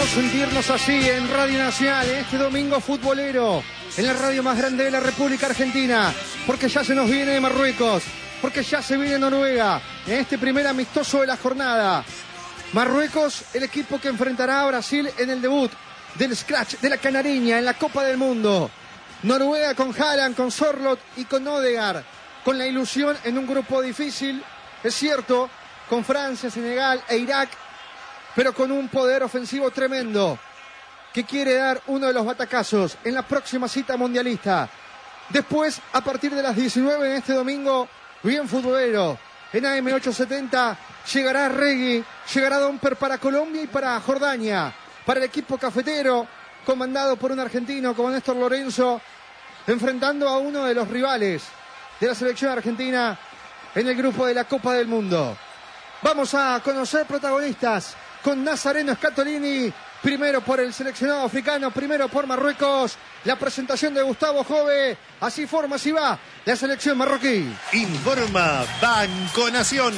Sentirnos así en Radio Nacional, en este domingo futbolero, en la radio más grande de la República Argentina, porque ya se nos viene Marruecos, porque ya se viene Noruega, en este primer amistoso de la jornada. Marruecos, el equipo que enfrentará a Brasil en el debut del Scratch de la Canariña en la Copa del Mundo. Noruega con Haaland, con Sorloth y con Odegaard, con la ilusión en un grupo difícil, es cierto, con Francia, Senegal e Irak, pero con un poder ofensivo tremendo, que quiere dar uno de los batacazos en la próxima cita mundialista. Después, a partir de las 19 en este domingo, bien futbolero, en AM870, llegará Regui, llegará Domper para Colombia y para Jordania, para el equipo cafetero, comandado por un argentino como Néstor Lorenzo, enfrentando a uno de los rivales de la selección argentina en el grupo de la Copa del Mundo. Vamos a conocer protagonistas con Nazareno Scatolini, primero por el seleccionado africano, primero por Marruecos, la presentación de Gustavo Jove, así forma, así va la selección marroquí. Informa Banco Nación.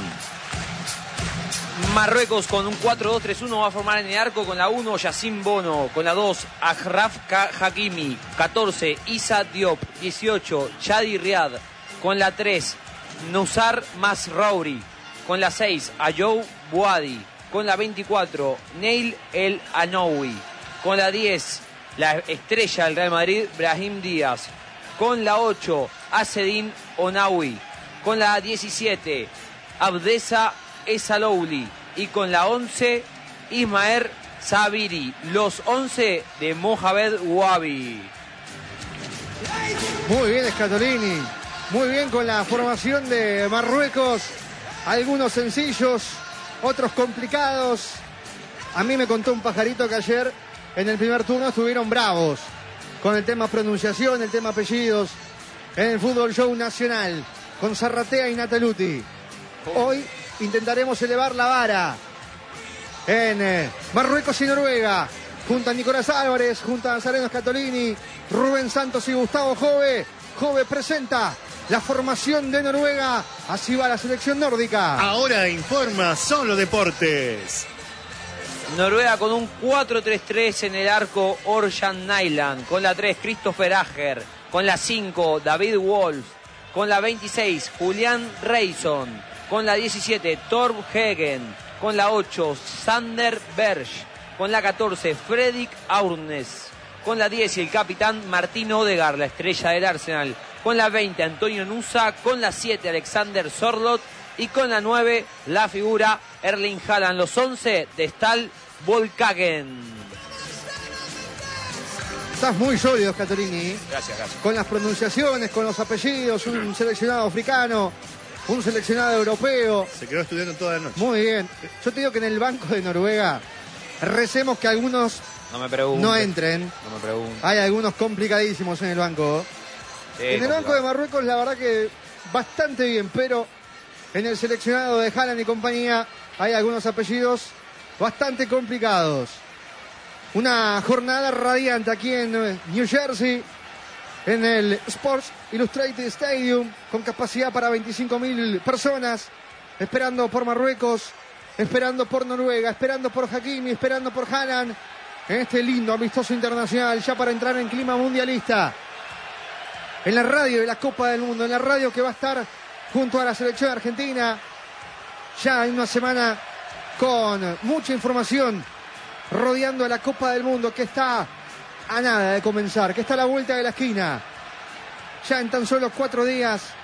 Marruecos con un 4-2-3-1 va a formar en el arco con la 1 Yacine Bono, con la 2 Achraf Hakimi, 14 Issa Diop, 18 Chadi Riad, con la 3 Nusar Masrouri, con la 6 Ayou Bouadi, con la 24 Neil El Anoui, con la 10 la estrella del Real Madrid Brahim Díaz, con la 8 Asedin Onawi, con la 17 Abdesa Esalouli y con la 11 Ismael Sabiri, los 11 de Mohamed Wabi. Muy bien Scatolini, muy bien con la formación de Marruecos, algunos sencillos, otros complicados. A mí me contó un pajarito que ayer en el primer turno estuvieron bravos con el tema pronunciación, el tema apellidos en el Fútbol Show Nacional con Zarratea y Nataluti. Hoy intentaremos elevar la vara en Marruecos y Noruega, junto a Nicolás Álvarez, junto a Nazareno Scatolini, Rubén Santos y Gustavo Jove. Jove presenta la formación de Noruega, así va la selección nórdica. Ahora informa Solo Deportes. Noruega con un 4-3-3 en el arco Orjan Nyland, con la 3 Christopher Ager, con la 5 David Wolf, con la 26 Julián Reison, con la 17 Torb Hegen, con la 8 Sander Berg, con la 14 Fredrik Aurnes, con la 10 y el capitán Martín Odegaard, la estrella del Arsenal, con la 20 Antonio Nusa, con la 7 Alexander Sorloth y con la 9 la figura Erling Haaland, los 11 de Stal Volkagen. Estás muy sólido, Scatolini. Gracias. Con las pronunciaciones, con los apellidos, un seleccionado africano, un seleccionado europeo. Se quedó estudiando toda la noche. Muy bien. Yo te digo que en el banco de Noruega recemos que algunos no entren. No me pregunten. Hay algunos complicadísimos en el banco. Sí, en el banco de Marruecos la verdad que bastante bien, pero en el seleccionado de Haaland y compañía hay algunos apellidos bastante complicados. Una jornada radiante aquí en New Jersey, en el Sports Illustrated Stadium, con capacidad para 25.000 personas, esperando por Marruecos, esperando por Noruega, esperando por Hakimi, esperando por Haaland, en este lindo amistoso internacional, ya para entrar en clima mundialista. En la radio de la Copa del Mundo, en la radio que va a estar junto a la selección argentina, ya en una semana con mucha información rodeando a la Copa del Mundo, que está a nada de comenzar, que está a la vuelta de la esquina. Ya en tan solo 4 días